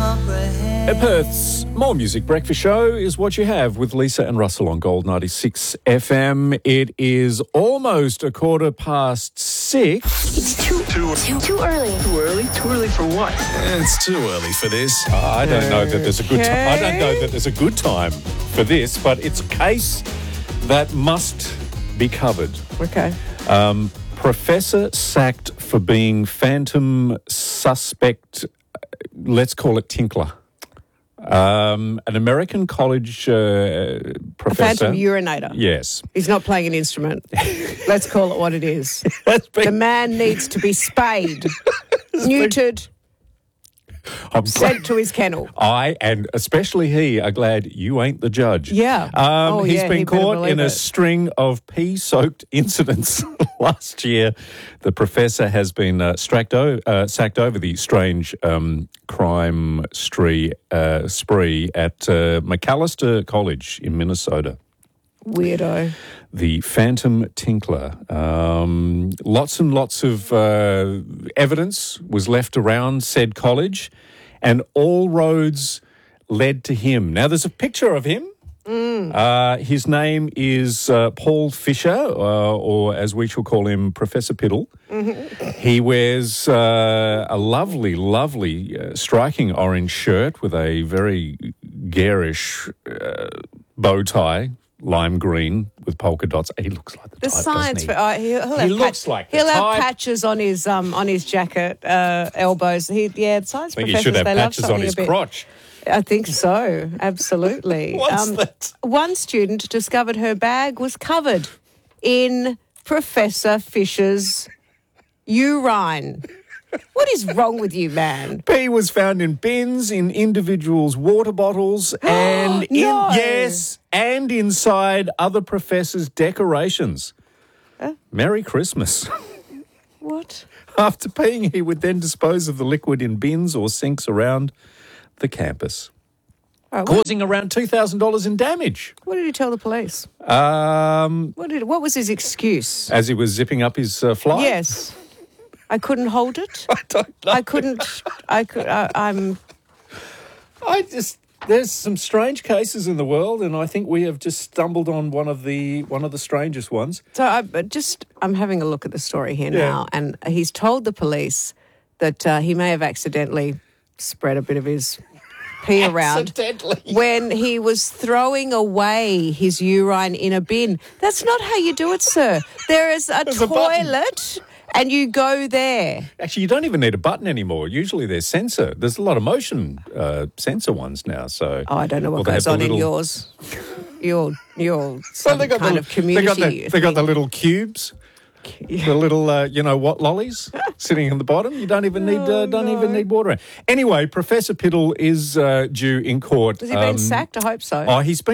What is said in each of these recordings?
At Perth's More Music Breakfast Show is what you have with Lisa and Russell on Gold 96 FM. It is almost 6:15. It's too early. Too early? Too early for what? It's too early for this. I don't know that there's a good time. I don't know that there's a good time for this, but it's a case that must be covered. Okay. Professor sacked for being phantom suspect, let's call it Tinkler. An American college professor. A phantom urinator. Yes. He's not playing an instrument. Let's call it what it is. The man needs to be spayed, neutered, sent to his kennel. I, and especially he, are glad you ain't the judge. Yeah. He's been caught in a it. string of pee-soaked incidents last year. The professor has been sacked over the strange crime spree at Macalester College in Minnesota. Weirdo. The Phantom Tinkler. Lots and lots of evidence was left around said college, and all roads led to him. Now, there's a picture of him. His name is Paul Fisher, or as we shall call him, Professor Piddle. Mm-hmm. He wears a lovely, striking orange shirt with a very garish bow tie. Lime green with polka dots. He looks like the type, science. doesn't he? He'll have patches on his jacket, elbows. Science I think professors, he should have they patches love on his crotch. I think so. Absolutely. What's that? One student discovered her bag was covered in Professor Fisher's urine. What is wrong with you, man? Pee was found in bins, in individuals' water bottles, and and inside other professors' decorations. Merry Christmas. What? After peeing, he would then dispose of the liquid in bins or sinks around the campus, causing around $2,000 in damage. What did he tell the police? What was his excuse? As he was zipping up his fly? Yes. I couldn't hold it. I don't know. There's some strange cases in the world, and I think we have just stumbled on one of the strangest ones. So I'm having a look at the story here now, and he's told the police that he may have accidentally spread a bit of his pee around when he was throwing away his urine in a bin. That's not how you do it, sir. There's a toilet. And you go there. Actually, you don't even need a button anymore. Usually there's sensor. There's a lot of motion sensor ones now. So I don't know what goes on in yours. You're some kind of community. They got the little cubes. The little, lollies sitting in the bottom. You don't even need need water. Anyway, Professor Piddle is due in court. Has he been sacked? I hope so.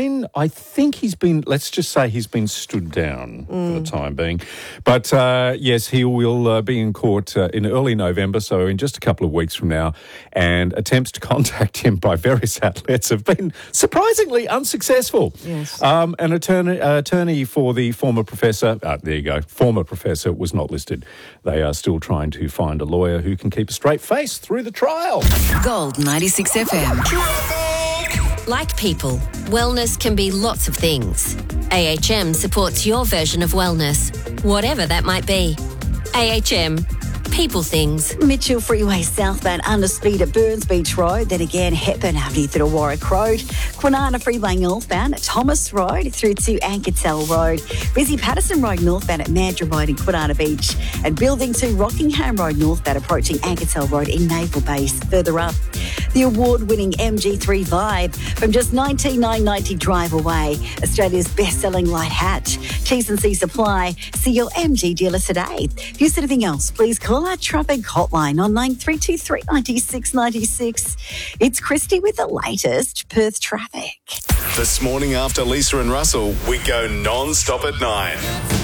Let's just say he's been stood down for the time being. But, yes, he will be in court in early November, so in just a couple of weeks from now. And attempts to contact him by various outlets have been surprisingly unsuccessful. Yes. An attorney for the former professor, there you go, former professor was not listed. They are still trying to find a lawyer who can keep a straight face through the trial. Gold 96 FM. Like people, wellness can be lots of things. AHM supports your version of wellness, whatever that might be. AHM. People things. Mitchell Freeway southbound underspeed at Burns Beach Road, then again Hepburn Avenue through to Warwick Road, Kwinana Freeway northbound at Thomas Road through to Anketel Road, busy Patterson Road northbound at Mandurah Road in Kwinana Beach, and building to Rockingham Road northbound approaching Anketel Road in Naval Base. Further up, the award-winning MG3 Vibe from just $19,990 drive away, Australia's best-selling light hatch. T&C Supply. See your MG dealer today. If you see anything else, please call our traffic hotline on 9323 96 96. It's Christy with the latest Perth traffic. This morning after Lisa and Russell, we go non-stop at 9.